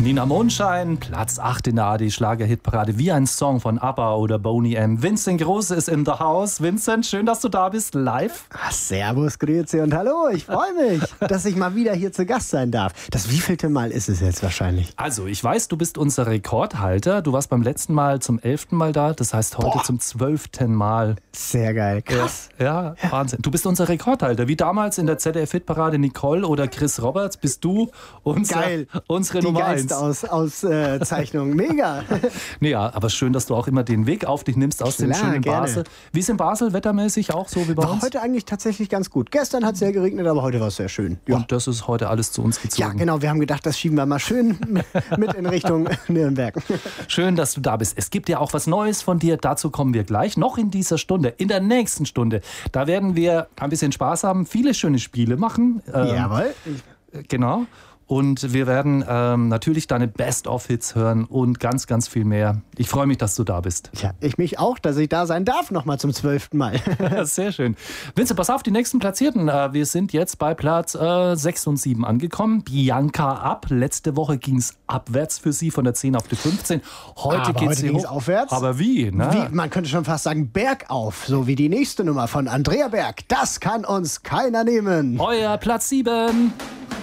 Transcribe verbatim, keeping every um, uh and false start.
Nina Mondschein, Platz acht in der A D-Schlager-Hitparade, wie ein Song von ABBA oder Boney M. Vincent Groß ist in the house. Vincent, schön, dass du da bist, live. Ah, servus, grüezi und hallo. Ich freue mich, dass ich mal wieder hier zu Gast sein darf. Das wievielte Mal ist es jetzt wahrscheinlich? Also, ich weiß, du bist unser Rekordhalter. Du warst beim letzten Mal zum elften Mal da, das heißt heute Boah. zum zwölften Mal. Sehr geil, krass. Ja, ja, Wahnsinn. Du bist unser Rekordhalter. Wie damals in der Z D F-Hitparade Nicole oder Chris Roberts bist du unser, Geil. unsere Die Nummer eins. geilste Aus, Auszeichnung. Mega. Nee, ja, aber schön, dass du auch immer den Weg auf dich nimmst aus dem Klar, schönen gerne. Basel. Wie ist in Basel wettermäßig auch so wie bei War uns? heute eigentlich tatsächlich ganz gut. Gestern hat es sehr geregnet, aber heute war es sehr schön. Ja. Und das ist heute alles zu uns gezogen. Ja, genau. Wir haben gedacht, das schieben wir mal schön mit in Richtung Nürnberg. Schön, dass du da bist. Es gibt ja auch was Neues von dir. Dazu kommen wir gleich. Noch in dieser Stunde, in der nächsten Stunde. Da werden wir ein bisschen Spaß haben, viele schöne Spiele machen. Ähm, Jawohl. Genau. Und wir werden ähm, natürlich deine Best-of-Hits hören und ganz, ganz viel mehr. Ich freue mich, dass du da bist. Ja, ich mich auch, dass ich da sein darf, nochmal zum zwölften Mal. Sehr schön. Vincent, pass auf, die nächsten Platzierten. Äh, Wir sind jetzt bei Platz äh, sechs und sieben angekommen. Bianca Ab. Letzte Woche ging es abwärts für sie von der zehn auf die fünfzehn. Heute Aber geht heute sie ging's hoch. aufwärts. Aber wie? Ne? Wie, man könnte schon fast sagen, bergauf, so wie die nächste Nummer von Andrea Berg. Das kann uns keiner nehmen. Euer Platz sieben.